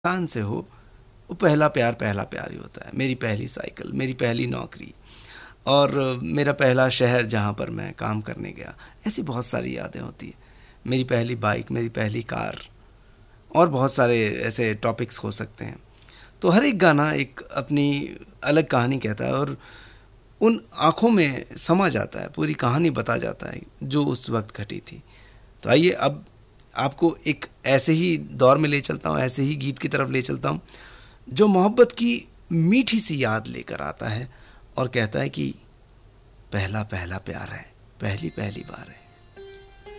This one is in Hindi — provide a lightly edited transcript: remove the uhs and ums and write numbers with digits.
इंसान से हो, वो पहला प्यार ही होता है। मेरी पहली साइकिल, मेरी पहली नौकरी और मेरा पहला शहर जहाँ पर मैं काम करने गया, ऐसी बहुत सारी यादें होती हैं। मेरी पहली बाइक, मेरी पहली कार और बहुत सारे ऐसे टॉपिक्स हो सकते हैं। तो हर एक गाना एक अपनी अलग कहानी कहता है और उन आँखों में समा जाता है, पूरी कहानी बता जाता है जो उस वक्त घटी थी। तो आइए अब आपको एक ऐसे ही दौर में ले चलता हूँ, ऐसे ही गीत की तरफ ले चलता हूँ जो मोहब्बत की मीठी सी याद लेकर आता है और कहता है कि पहला पहला प्यार है, पहली पहली बार है।